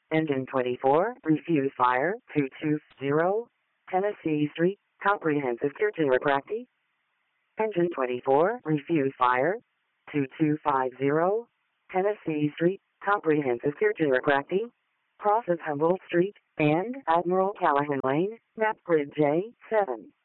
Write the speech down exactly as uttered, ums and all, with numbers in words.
Engine twenty-four, refuse fire, two two zero, Tennessee Street, comprehensive chiropractic. Engine twenty-four, refuse fire, two two five zero, Tennessee Street, comprehensive chiropractic. Cross of Humboldt Street and Admiral Callahan Lane, map grid J seven.